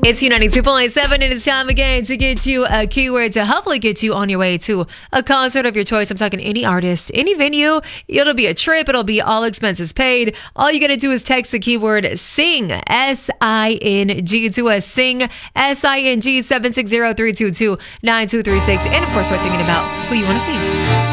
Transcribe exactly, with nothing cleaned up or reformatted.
It's Q ninety-two point seven, and it's time again to get you a keyword to hopefully get you on your way to a concert of your choice. I'm talking any artist, any venue. It'll be a trip. It'll be all expenses paid. All you got to do is text the keyword SING, S I N G, to us. SING, S I N G, seven six zero, three two two, nine two three six. And, of course, we're thinking about who you want to see.